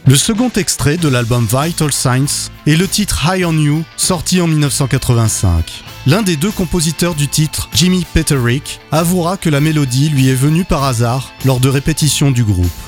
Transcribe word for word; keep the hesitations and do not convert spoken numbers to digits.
Le second extrait de l'album Vital Signs est le titre High on You, sorti en dix-neuf cent quatre-vingt-cinq. L'un des deux compositeurs du titre, Jimmy Peterick, avouera que la mélodie lui est venue par hasard lors de répétitions du groupe.